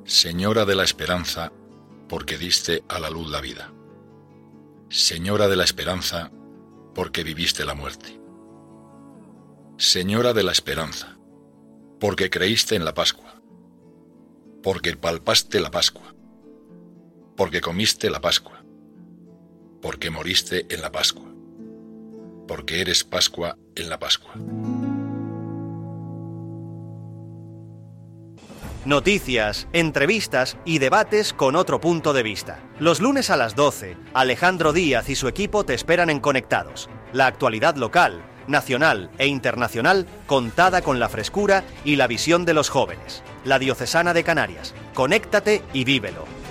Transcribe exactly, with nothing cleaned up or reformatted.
Señora de la Esperanza, porque diste a la luz la vida. Señora de la Esperanza, porque viviste la muerte. Señora de la Esperanza, porque creíste en la Pascua, porque palpaste la Pascua, porque comiste la Pascua, porque moriste en la Pascua, porque eres Pascua en la Pascua. Noticias, entrevistas y debates con otro punto de vista. Los lunes a las doce, Alejandro Díaz y su equipo te esperan en Conectados. La actualidad local, nacional e internacional contada con la frescura y la visión de los jóvenes. La Diocesana de Canarias. Conéctate y vívelo.